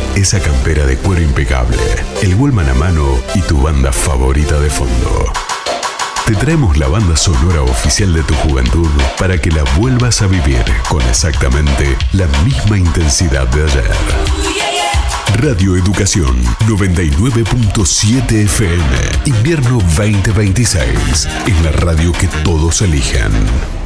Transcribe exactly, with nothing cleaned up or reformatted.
esa campera de cuero impecable, el Walkman a mano y tu banda favorita de fondo. Te traemos la banda sonora oficial de tu juventud para que la vuelvas a vivir con exactamente la misma intensidad de ayer. Radio Educación noventa y nueve punto siete F M, invierno veinte veintiséis, es la radio que todos eligen.